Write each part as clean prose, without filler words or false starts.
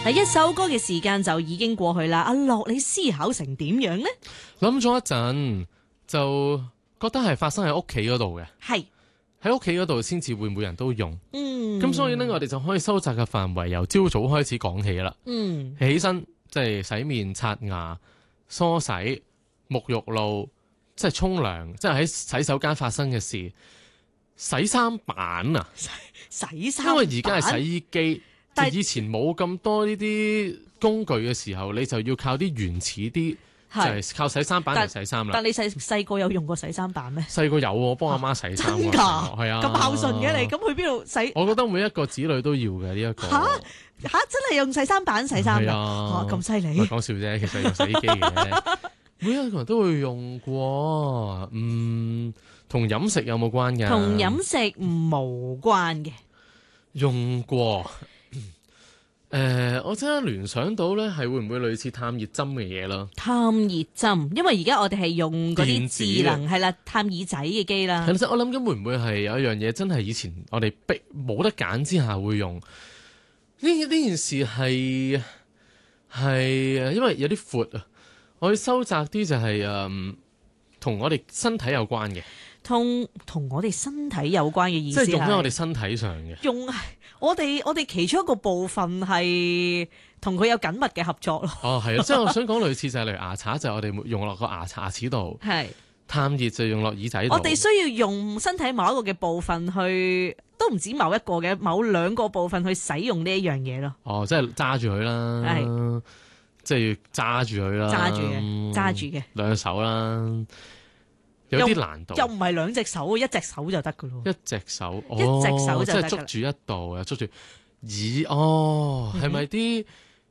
第一首歌嘅時間就已經過去啦。阿樂，你思考成點樣呢？ 諗咗一陣，就覺得係發生喺屋企嗰度嘅， 係喺屋企嗰度先至會每人都用。 嗯， 咁所以呢，我哋就可以收窄嘅範圍由朝早開始講起啦。 嗯， 起身即係洗面、刷牙、梳洗、沐浴露，即係沖涼，即係喺洗手間發生嘅事。洗衫板啊， 洗衫， 因為而家係洗衣機， 但係以前冇咁多呢啲工具嘅時候，你就要靠啲原始啲，就係靠洗衫板嚟洗衫啦。 但你細個有用過洗衫板咩？ 細個有我幫阿媽洗衫㗎，係啊， 咁孝順嘅你，咁去邊度洗？ 我覺得每一個子女都要嘅呢一個。 吓真係用洗衫板洗衫㗎？咁犀利？ 講笑啫，其實用洗衣機嘅，每一個人都會用過。同飲食有冇關嘅？ 同飲食無關嘅。 用過。我真係聯想到咧，係會唔會類似探熱針嘅嘢咯？ 探熱針，因為而家我哋係用嗰啲智能係啦，探耳仔嘅機啦。 係啦，我諗緊會唔會係有一樣嘢真係以前我哋逼冇得揀之下會用呢件事係因為有啲闊啊，我要收窄啲就係同我哋身體有關嘅。同我哋身體有關嘅意思， 即係用喺我哋身體上嘅。 用我哋其中一個部分係同佢有緊密嘅合作咯。 哦，係啊，即係我想講類似就係例如牙刷，就係我哋用落個牙齒度。係探熱就用落耳仔度。我哋需要用身體某一個嘅部分去，都唔止某一個嘅，某兩個部分去使用呢一樣嘢咯。 哦，即係揸住佢啦，係即係要揸住佢啦， 揸住嘅兩隻手啦。有啲難度， 又唔係兩隻手，一隻手就得噶咯。 一隻手， 一隻手就得， 即係捉住一度，又捉住耳。係咪啲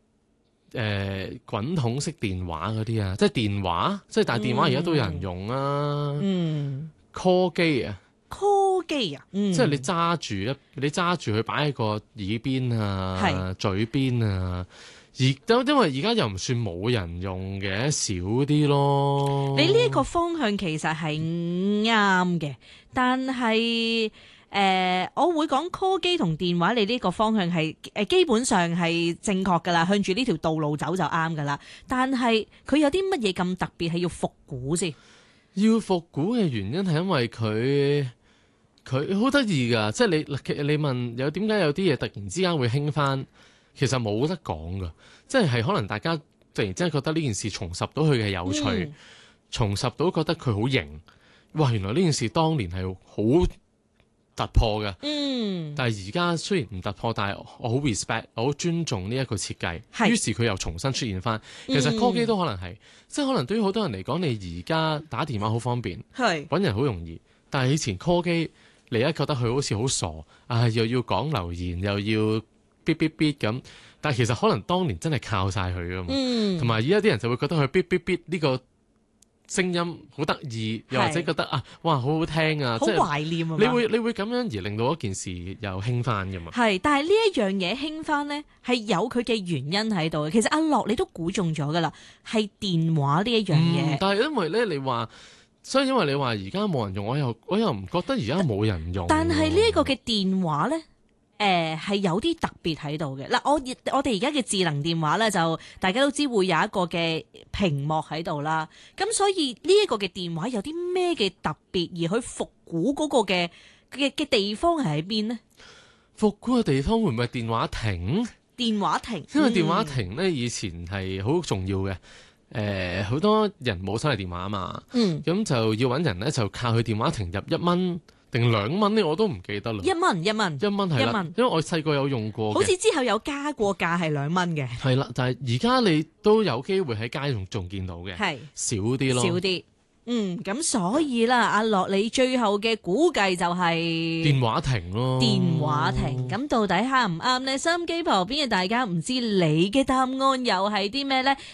滾筒式電話嗰啲啊？即係電話，即係但係電話而家都有人用啊。call 機啊 ，call 機啊， 即係你揸住佢擺喺個耳邊啊，嘴邊啊。因為而家又唔算冇人用嘅，少啲咯。你呢一個方向其實係啱嘅，但係我會講 call 機同電話，你呢個方向係基本上係正確噶啦，向住呢條道路走就啱噶啦。但係佢有啲乜嘢咁特別係要復古先？ 要復古嘅原因係因為佢好得意噶，即係你問有點解有啲嘢突然之間會興翻？其實冇得講噶，即係可能大家突然之間覺得呢件事重拾到佢嘅有趣，重拾到覺得佢好型。哇！原來呢件事當年係好突破嘅。但係而家雖然唔突破，但係我好 respect， 我好尊重呢一個設計。於是佢又重新出現翻。其實 call 機都可能係，即係可能對於好多人嚟講，你而家打電話好方便，揾人好容易。但係以前 call 機，你一覺得佢好似好傻，又要講留言，又要嗶嗶嗶咁，但係其實可能當年真係靠晒佢噶嘛，同埋而家啲人就會覺得佢嗶嗶嗶呢個聲音好得意，又或者覺得哇好好聽啊， 好懷念啊， 你會咁樣而令到一件事又興翻噶嘛？係， 但係呢一樣嘢興翻呢，係有佢嘅原因喺度嘅。其實阿樂你都估中咗噶啦，係電話呢一樣嘢。 但係因為咧，你話，所以因為你話而家冇人用，我又唔覺得而家冇人用。 但係呢一個嘅電話呢。係有啲特別喺度嘅嗱，我哋而家嘅智能電話咧，就大家都知會有一個嘅屏幕喺度啦。咁所以呢一個嘅電話有啲咩嘅特別，而去復古嗰個嘅地方係喺邊呢？ 復古嘅地方會唔會係電話亭？ 電話亭， 因為電話亭咧以前係好重要嘅。好多人冇手提電話啊嘛。咁就要揾人咧，就靠去電話亭入1蚊。定2蚊呢？我都唔記得啦。1蚊係啦，因為我細個有用過。 好似之後有加過價係2蚊嘅。 係啦，但係而家你都有機會喺街仲見到嘅，係少啲咯。少啲。 咁所以啦，阿樂你最後嘅估計就係電話亭咯。電話亭，咁到底啱唔啱呢？收音機旁邊嘅大家唔知你嘅答案又係啲咩呢？